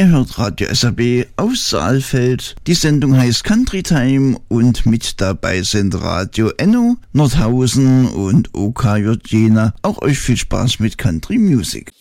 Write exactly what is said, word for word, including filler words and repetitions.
Ihr hört Radio S R B aus Saalfeld. Die Sendung heißt Country Time und mit dabei sind Radio Enno, Nordhausen und O K J Jena. Auch euch viel Spaß mit Country Music.